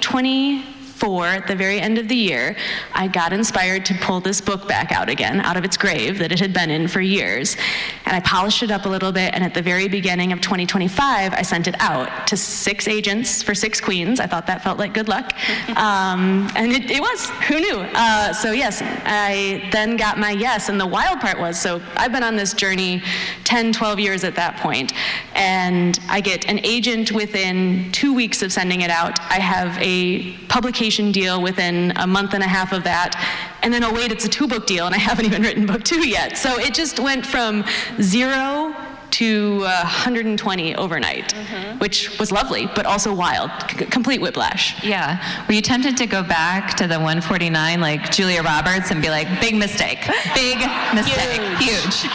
2024, at the very end of the year, I got inspired to pull this book back out again, out of its grave that it had been in for years. And I polished it up a little bit, and at the very beginning of 2025, I sent it out to 6 agents for 6 queens. I thought that felt like good luck. And it was. Who knew? So yes, I then got my yes, and the wild part was, so I've been on this journey 10, 12 years at that point, and I get an agent within 2 weeks of sending it out. I have a publication deal within a month and a half of that, and then, oh wait, it's a 2-book deal, and I haven't even written book 2 yet. So it just went from 0 to 120 overnight, which was lovely, but also wild, complete whiplash. Yeah. Were you tempted to go back to the 149 like Julia Roberts and be like, big mistake, big mistake, huge.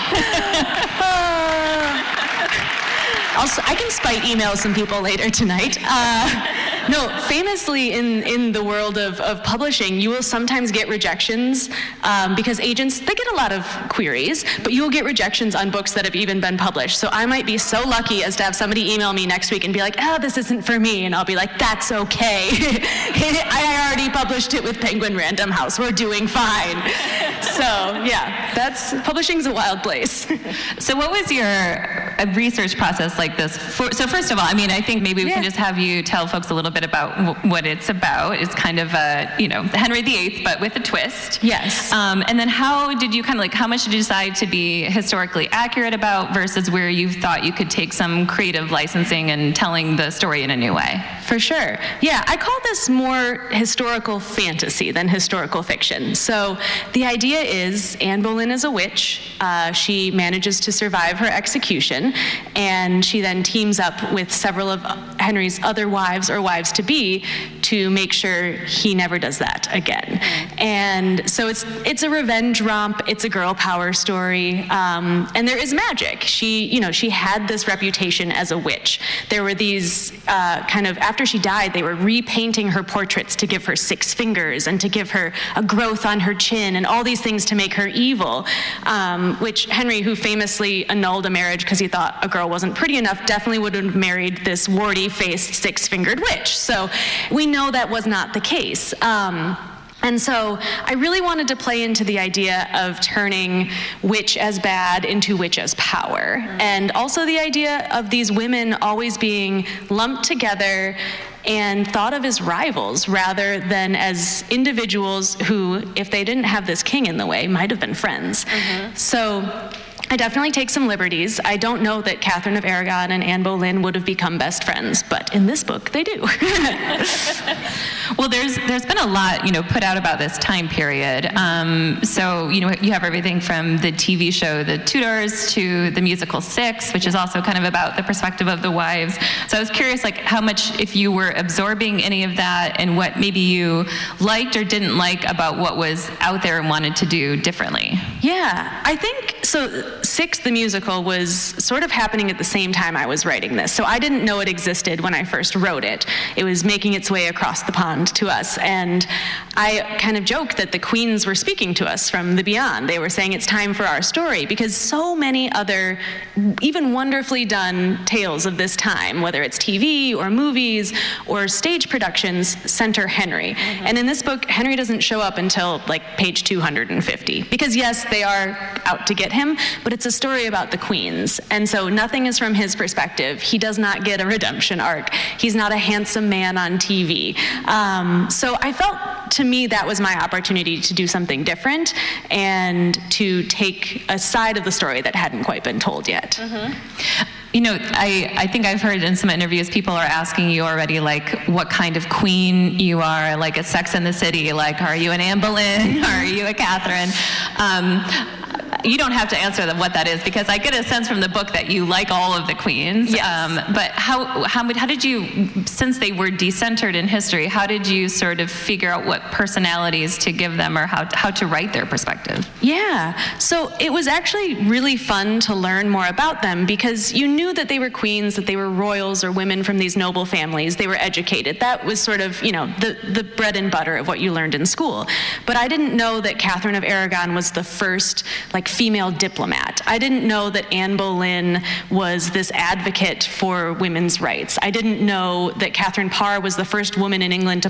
I can spite email some people later tonight. No, famously in the world of publishing, you will sometimes get rejections because agents, they get a lot of queries, but you will get rejections on books that have even been published. So I might be so lucky as to have somebody email me next week and be like, oh, this isn't for me. And I'll be like, that's okay. I already published it with Penguin Random House. We're doing fine. So yeah, publishing's a wild place. So what was your research process like this? So first of all, I mean, I think maybe we can just have you tell folks a little bit about what it's about. It's kind of Henry VIII, but with a twist. Yes. And then how did you how much did you decide to be historically accurate about versus where you thought you could take some creative licensing and telling the story in a new way? For sure. Yeah, I call this more historical fantasy than historical fiction. So the idea is Anne Boleyn is a witch. She manages to survive her execution, and she then teams up with several of Henry's other wives or wives-to-be to make sure he never does that again. And so it's a revenge romp, it's a girl power story, and there is magic. She had this reputation as a witch. There were these after she died, they were repainting her portraits to give her 6 fingers and to give her a growth on her chin and all these things to make her evil, which Henry, who famously annulled a marriage because he thought a girl wasn't pretty enough, definitely would have married this warty-faced 6-fingered witch. So we know that was not the case. And so I really wanted to play into the idea of turning witch as bad into witch as power. And also the idea of these women always being lumped together and thought of as rivals rather than as individuals who, if they didn't have this king in the way, might have been friends. So I definitely take some liberties. I don't know that Catherine of Aragon and Anne Boleyn would have become best friends, but in this book, they do. Well, there's been a lot, put out about this time period. So, you have everything from the TV show The Tudors to the musical Six, which is also kind of about the perspective of the wives. So I was curious, how much, if you were absorbing any of that and what maybe you liked or didn't like about what was out there and wanted to do differently. Yeah, I think, so Six, the musical, was sort of happening at the same time I was writing this. So I didn't know it existed when I first wrote it. It was making its way across the pond to us. And I kind of joked that the queens were speaking to us from the beyond. They were saying it's time for our story, because so many other, even wonderfully done tales of this time, whether it's TV or movies or stage productions, center Henry. And in this book, Henry doesn't show up until page 250. Because yes, they are out to get him, but it's a story about the queens. And so nothing is from his perspective. He does not get a redemption arc. He's not a handsome man on TV. So I felt, to me, that was my opportunity to do something different and to take a side of the story that hadn't quite been told yet. I think I've heard in some interviews people are asking you already, what kind of queen you are, like a Sex and the City, are you an Anne Boleyn, or are you a Catherine? You don't have to answer what that is, because I get a sense from the book that you like all of the queens. Yes. But how did you, since they were decentered in history, how did you sort of figure out what personalities to give them or how to write their perspective? Yeah, so it was actually really fun to learn more about them, because you knew that they were queens, that they were royals or women from these noble families. They were educated. That was sort of, the bread and butter of what you learned in school. But I didn't know that Catherine of Aragon was the first, female diplomat. I didn't know that Anne Boleyn was this advocate for women's rights. I didn't know that Catherine Parr was the first woman in England to